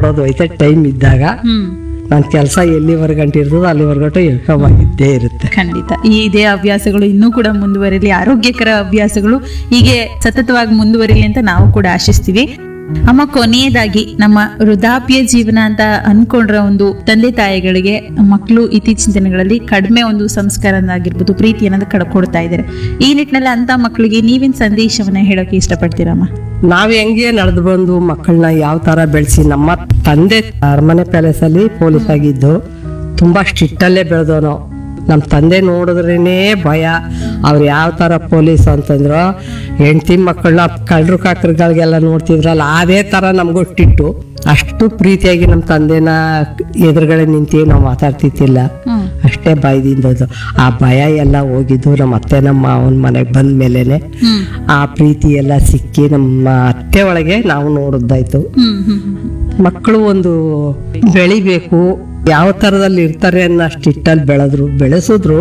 ನೋಡೋದು ಐತೆ ಟೈಮ್ ಇದ್ದಾಗ. ನನ್ನ ಕೆಲಸ ಎಲ್ಲಿವರೆಗಂಟು ಇರ್ತದೋ ಅಲ್ಲಿವರೆಗಂಟು ಹೇಳ್ಕೊಂಬಂದಿದ್ದೇ ಇರುತ್ತೆ. ಖಂಡಿತ ಇದೇ ಹವ್ಯಾಸಗಳು ಇನ್ನೂ ಕೂಡ ಮುಂದುವರಿಲಿ, ಆರೋಗ್ಯಕರ ಹವ್ಯಾಸಗಳು ಹೀಗೆ ಸತತವಾಗಿ ಮುಂದುವರಿಲಿ ಅಂತ ನಾವು ಕೂಡ ಆಶಿಸ್ತೀವಿ. ಅಮ್ಮ, ಕೊನೆಯದಾಗಿ ನಮ್ಮ ವೃದ್ಧಾಪ್ಯ ಜೀವನ ಅಂತ ಅನ್ಕೊಂಡ್ರ ಒಂದು ತಂದೆ ತಾಯಿಗಳಿಗೆ ಮಕ್ಕಳು ಇತ್ತೀಚಿನ ದಿನಗಳಲ್ಲಿ ಕಡಿಮೆ ಒಂದು ಸಂಸ್ಕಾರನಾಗಿರ್ಬೋದು, ಪ್ರೀತಿ ಅನ್ನೋದು ಕಳ್ಕೊಡ್ತಾ ಇದ್ದಾರೆ. ಈ ನಿಟ್ಟಿನಲ್ಲಿ ಅಂತ ಮಕ್ಕಳಿಗೆ ನೀವೇನ್ ಸಂದೇಶವನ್ನ ಹೇಳೋಕೆ ಇಷ್ಟಪಡ್ತೀರಮ್ಮ? ನಾವ್ ಹೆಂಗೆ ನಡೆದು ಬಂದು ಮಕ್ಕಳನ್ನ ಯಾವ ತರ ಬೆಳೆಸಿ, ನಮ್ಮ ತಂದೆ ಅರಮನೆ ಪ್ಯಾಲೇಸಲ್ಲಿ ಪೊಲೀಸ್ ಆಗಿದ್ದು ತುಂಬಾ ಸ್ಟ್ರಿಕ್ಟ್ ಅಲ್ಲೇ ಬೆಳೆದವನು. ನಮ್ಮ ತಂದೆ ನೋಡಿದ್ರೇನೆ ಭಯ. ಅವ್ರು ಯಾವ ಥರ ಪೊಲೀಸ್ ಅಂತಂದ್ರು, ಹೆಂಡ್ತಿ ಮಕ್ಕಳನ್ನ ಕಳ್ಳರು ಕಾಕರುಗಳಿಗೆಲ್ಲ ನೋಡ್ತಿದ್ರಲ್ಲ ಅದೇ ಥರ ನಮಗೂ ಟಿಟ್ಟು. ಅಷ್ಟು ಪ್ರೀತಿಯಾಗಿ ನಮ್ಮ ತಂದೆನ ಎದುರುಗಡೆ ನಿಂತು ನಾವು ಮಾತಾಡ್ತಿದ್ದಿಲ್ಲ, ಅಷ್ಟೇ ಭಯದಿಂದದು. ಆ ಭಯ ಎಲ್ಲ ಹೋಗಿದ್ದು ನಮ್ಮ ಅತ್ತೆ ನಮ್ಮ ಮಾವನ ಮನೆಗೆ ಬಂದ ಮೇಲೇನೆ ಆ ಪ್ರೀತಿ ಎಲ್ಲ ಸಿಕ್ಕಿ ನಮ್ಮ ಅತ್ತೆ ಒಳಗೆ ನಾವು ನೋಡಿದ್ದಾಯ್ತು. ಮಕ್ಕಳು ಒಂದು ಬೆಳಿಬೇಕು, ಯಾವ ತರದಲ್ಲಿ ಇರ್ತಾರೆ ಅನ್ನೋಷ್ಟು ಇಟ್ಟಲ್ಲಿ ಬೆಳೆಸಿದ್ರು.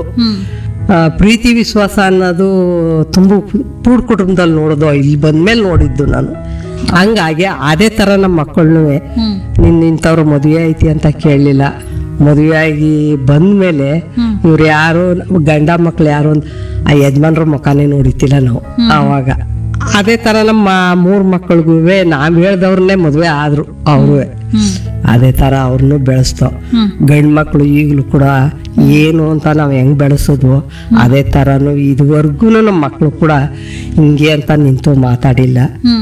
ಪ್ರೀತಿ ವಿಶ್ವಾಸ ಅನ್ನೋದು ತುಂಬ ಕೂಡ್ ಕುಟುಂಬದಲ್ಲಿ ನೋಡೋದು, ಇಲ್ಲಿ ಬಂದ್ಮೇಲೆ ನೋಡಿದ್ದು ನಾನು. ಹಂಗಾಗಿ ಅದೇ ತರ ನಮ್ಮ ಮಕ್ಕಳನ್ನು ನಿಂತವ್ರು ಮದುವೆ ಐತಿ ಅಂತ ಕೇಳಲಿಲ್ಲ. ಮದುವೆ ಆಗಿ ಬಂದ್ಮೇಲೆ ಇವ್ರು ಯಾರು ಗಂಡ ಮಕ್ಳು ಯಾರು ಆ ಯಜಮಾನ್ರ ಮುಖಾನೇ ನೋಡಿತಿಲ್ಲ ನಾವು ಆವಾಗ. ಅದೇ ತರ ನಮ್ಮ 3 ಮಕ್ಕಳಿಗೂ ನಾವ್ ಹೇಳ್ದವ್ರನ್ನೇ ಮದ್ವೆ ಆದ್ರು ಅವ್ರು. ಅದೇ ತರ ಅವ್ರನ್ನು ಬೆಳೆಸ್ತೋ. ಗಂಡ್ ಮಕ್ಳು ಈಗ್ಲೂ ಕೂಡ ಏನು ಅಂತ ನಾವ್ ಹೆಂಗ್ ಬೆಳೆಸೋದು ಅದೇ ತರನು ಇದುವರೆಗೂ ನಮ್ಮ ಮಕ್ಳು ಕೂಡ ಹಿಂಗೆ ಅಂತ ನಿಂತು ಮಾತಾಡಿಲ್ಲ.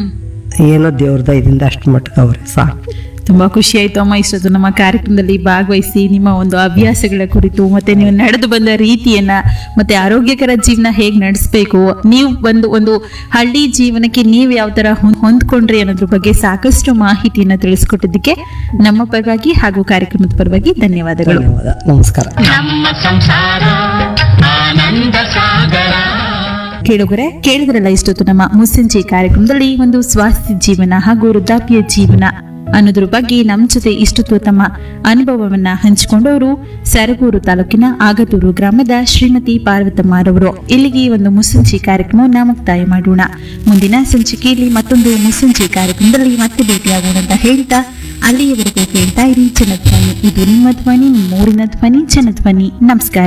ಏನೋ ದೇವ್ರದ ಇದರಿಂದ ಅಷ್ಟು ಮಟ್ಟಿಗೆ ಅವ್ರೆ ಸಾಕು. ತುಂಬಾ ಖುಷಿ ಆಯ್ತು ಅಮ್ಮ, ಇಷ್ಟೊತ್ತು ನಮ್ಮ ಕಾರ್ಯಕ್ರಮದಲ್ಲಿ ಭಾಗವಹಿಸಿ ನಿಮ್ಮ ಒಂದು ಹವ್ಯಾಸಗಳ ಕುರಿತು ಮತ್ತೆ ನೀವು ನಡೆದು ಬಂದ ರೀತಿಯನ್ನ ಮತ್ತೆ ಆರೋಗ್ಯಕರ ಜೀವನ ಹೇಗ್ ನಡೆಸಬೇಕು, ನೀವು ಒಂದು ಹಳ್ಳಿ ಜೀವನಕ್ಕೆ ನೀವು ಯಾವ ತರ ಹೊಂದ್ಕೊಂಡ್ರಿ ಅನ್ನೋದ್ರ ಬಗ್ಗೆ ಸಾಕಷ್ಟು ಮಾಹಿತಿಯನ್ನ ತಿಳಿಸ್ಕೊಟ್ಟಿದ್ದಕ್ಕೆ ನಮ್ಮ ಪರವಾಗಿ ಹಾಗೂ ಕಾರ್ಯಕ್ರಮದ ಪರವಾಗಿ ಧನ್ಯವಾದಗಳು. ಧನ್ಯವಾದ, ನಮಸ್ಕಾರ. ಕೇಳಿದ್ರಲ್ಲ ಇಷ್ಟೊತ್ತು ನಮ್ಮ ಮುಸ್ಸಂಜೆ ಕಾರ್ಯಕ್ರಮದಲ್ಲಿ ಒಂದು ಸ್ವಾಸ್ಥ್ಯ ಜೀವನ ಹಾಗೂ ವೃದ್ಧಾಪ್ಯ ಜೀವನ ಅನ್ನೋದ್ರ ಬಗ್ಗೆ ನಮ್ಮ ಜೊತೆ ಇಷ್ಟೊತ್ತು ತಮ್ಮ ಅನುಭವವನ್ನ ಹಂಚಿಕೊಂಡವರು ಸರಗೂರು ತಾಲೂಕಿನ ಆಗತೂರು ಗ್ರಾಮದ ಶ್ರೀಮತಿ ಪಾರ್ವತಮ್ಮರವರು. ಇಲ್ಲಿಗೆ ಒಂದು ಮುಸ್ಸಂಜೆ ಕಾರ್ಯಕ್ರಮವನ್ನ ಮುಕ್ತಾಯ ಮಾಡೋಣ. ಮುಂದಿನ ಸಂಚಿಕೆಯಲ್ಲಿ ಮತ್ತೊಂದು ಮುಸ್ಸಂಜೆ ಕಾರ್ಯಕ್ರಮದಲ್ಲಿ ಮತ್ತೆ ಭೇಟಿಯಾಗೋಣ ಅಂತ ಹೇಳ್ತಾ ಅಲ್ಲಿಯವರೆಗೂ ಕೇಳ್ತಾ ಇರಿ ಜನಧ್ವನಿ. ಇದು ನಿಮ್ಮ ಧ್ವನಿ, ನಿಮ್ಮೂರಿನ ಧ್ವನಿ, ಜನಧ್ವನಿ. ನಮಸ್ಕಾರ.